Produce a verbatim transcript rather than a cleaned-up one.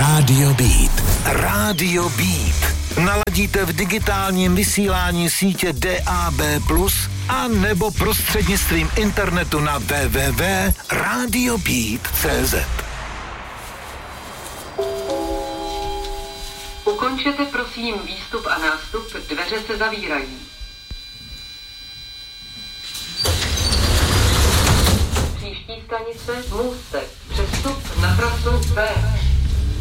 Rádio Beat. Rádio Beat. Naladíte v digitálním vysílání sítě D A B plus, a nebo prostřednictvím internetu na w w w tečka radio beat tečka c z. Ukončete prosím výstup a nástup, dveře se zavírají. Příští stanice Můstek, přestup na trasu B.